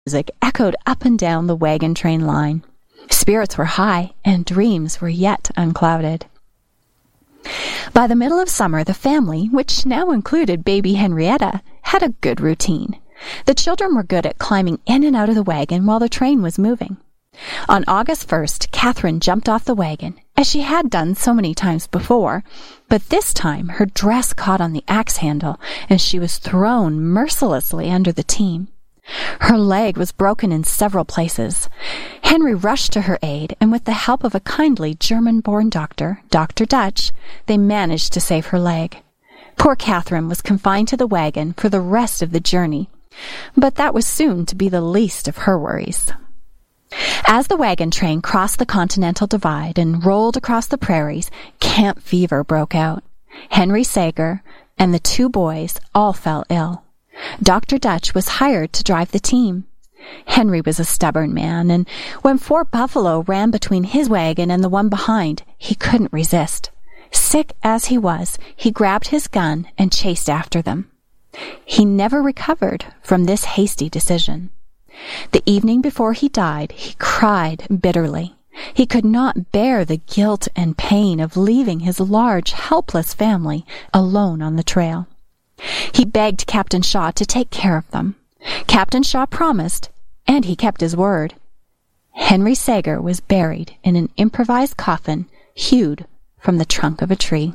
music echoed up and down the wagon train line. Spirits were high, and dreams were yet unclouded. By the middle of summer, the family, which now included baby Henrietta, had a good routine. The children were good at climbing in and out of the wagon while the train was moving. On August 1st, Catherine jumped off the wagon, as she had done so many times before, but this time her dress caught on the axe handle, and she was thrown mercilessly under the team. Her leg was broken in several places. Henry rushed to her aid, and with the help of a kindly German-born doctor, Dr. Dutch, they managed to save her leg. Poor Catherine was confined to the wagon for the rest of the journey, but that was soon to be the least of her worries. As the wagon train crossed the Continental Divide and rolled across the prairies, camp fever broke out. Henry Sager and the two boys all fell ill. Dr. Dutch was hired to drive the team. Henry was a stubborn man, and when Fort Buffalo ran between his wagon and the one behind, he couldn't resist. Sick as he was, he grabbed his gun and chased after them. He never recovered from this hasty decision. The evening before he died, he cried bitterly. He could not bear the guilt and pain of leaving his large, helpless family alone on the trail. He begged Captain Shaw to take care of them. Captain Shaw promised, and he kept his word. Henry Sager was buried in an improvised coffin hewed from the trunk of a tree.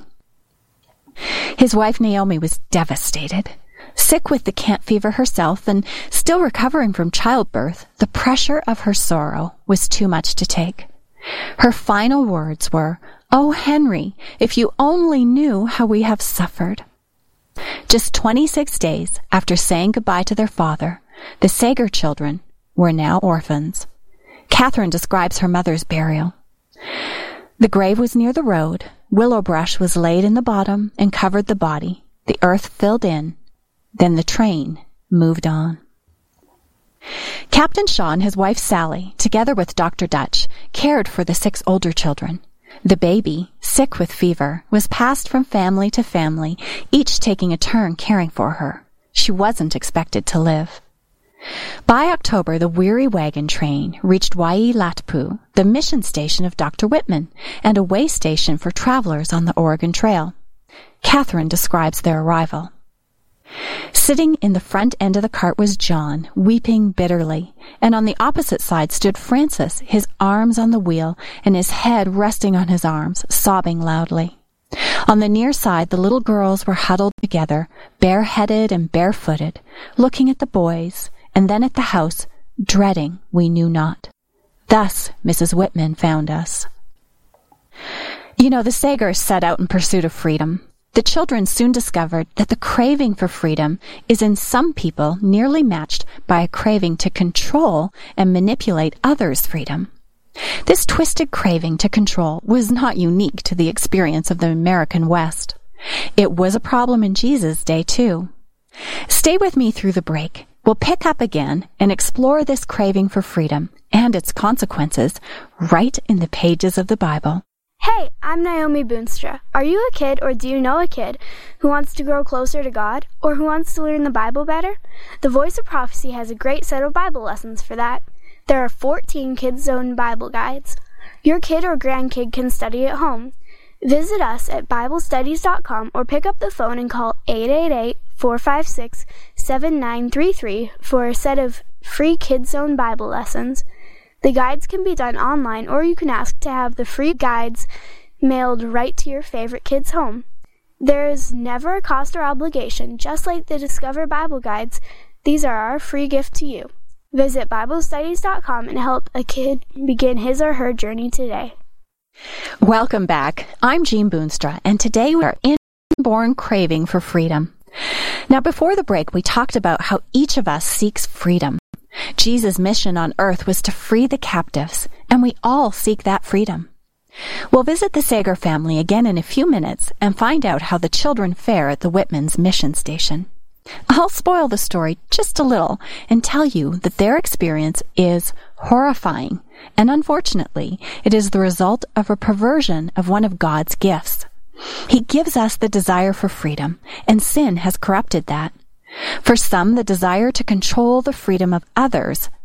His wife Naomi was devastated. Sick with the camp fever herself and still recovering from childbirth, the pressure of her sorrow was too much to take. Her final words were, "Oh, Henry, if you only knew how we have suffered." Just 26 days after saying goodbye to their father, the Sager children were now orphans. Catherine describes her mother's burial. The grave was near the road. Willow brush was laid in the bottom and covered the body. The earth filled in. Then the train moved on. Captain Shaw and his wife Sally, together with Dr. Dutch, cared for the 6 older children. The baby, sick with fever, was passed from family to family, each taking a turn caring for her. She wasn't expected to live. By October, the weary wagon train reached Waiilatpu, the mission station of Dr. Whitman, and a way station for travelers on the Oregon Trail. Catherine describes their arrival. Sitting in the front end of the cart was John, weeping bitterly, and on the opposite side stood Francis, his arms on the wheel and his head resting on his arms, sobbing loudly. On the near side, the little girls were huddled together, bareheaded and barefooted, looking at the boys, and then at the house, dreading we knew not. Thus Mrs. Whitman found us. You know, the Sagers set out in pursuit of freedom. The children soon discovered that the craving for freedom is in some people nearly matched by a craving to control and manipulate others' freedom. This twisted craving to control was not unique to the experience of the American West. It was a problem in Jesus' day, too. Stay with me through the break. We'll pick up again and explore this craving for freedom and its consequences right in the pages of the Bible. Hey, I'm Naomi Boonstra. Are you a kid or do you know a kid who wants to grow closer to God or who wants to learn the Bible better? The Voice of Prophecy has a great set of Bible lessons for that. There are 14 Kids-Zone Bible guides. Your kid or grandkid can study at home. Visit us at BibleStudies.com or pick up the phone and call 888-456-7933 for a set of free Kids-Zone Bible lessons. The guides can be done online, or you can ask to have the free guides mailed right to your favorite kid's home. There is never a cost or obligation, just like the Discover Bible Guides. These are our free gift to you. Visit BibleStudies.com and help a kid begin his or her journey today. Welcome back. I'm Jean Boonstra, and today we are inborn craving for freedom. Now, before the break, we talked about how each of us seeks freedom. Jesus' mission on earth was to free the captives, and we all seek that freedom. We'll visit the Sager family again in a few minutes and find out how the children fare at the Whitman's mission station. I'll spoil the story just a little and tell you that their experience is horrifying, and unfortunately, it is the result of a perversion of one of God's gifts. He gives us the desire for freedom, and sin has corrupted that. For some, the desire to control the freedom of others